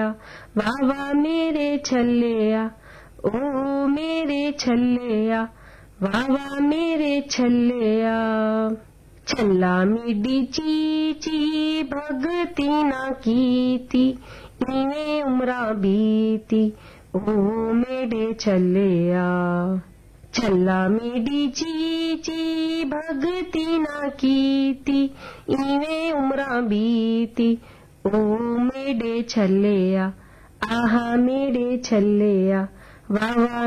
छल्लेया वाह वाह मेरे छल्लेया ओ मेरे छल्लेया वाह वाह मेरे छल्लेया। छल्ला मिडी चीची भगती ना कीती इवे उमरा बीती ओ मेरे छल्लेया। छल्ला मिडी चीची भगती ना कीती इवे उमरा बीती ओ मेरे छल्लेया आहा मेरे छल्लेया वाह वाह